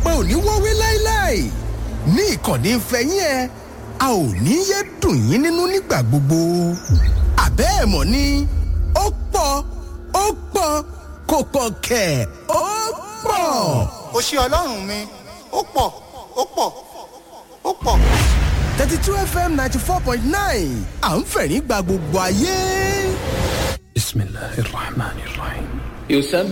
pé ò ní wọ́wé láéláé ní ìkànnì ìfẹ́yín ẹ a ò ní yé dùn yín nínú nígbà gbogbo àbẹ́ ẹ̀ mọ̀ ni ó pọ̀ kò pọ̀ kẹ̀ ó pọ̀. ó ṣe ọlọ́run mi ó pọ̀. 32 FM 94.9 à ń fẹ̀rín gba gbogbo ayé. Bismillahirrahmanirrahim.